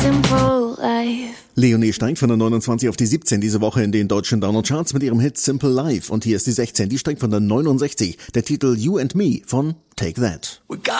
Simple Life. Leonie steigt von der 29 auf die 17 diese Woche in den deutschen Download-Charts mit ihrem Hit Simple Life. Und hier ist die 16, die steigt von der 69. Der Titel You and Me von Take That.